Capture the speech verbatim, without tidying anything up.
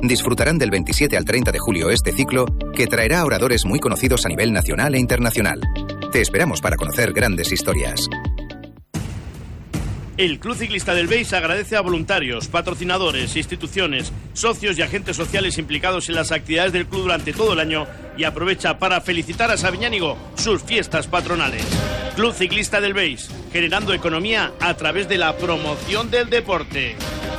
disfrutarán del veintisiete al treinta de julio este ciclo que traerá a oradores muy conocidos a nivel nacional e internacional. Te esperamos para conocer grandes historias. El Club Ciclista del Beis agradece a voluntarios, patrocinadores, instituciones, socios y agentes sociales implicados en las actividades del club durante todo el año y aprovecha para felicitar a Sabiñánigo sus fiestas patronales. Club Ciclista del Beis, generando economía a través de la promoción del deporte.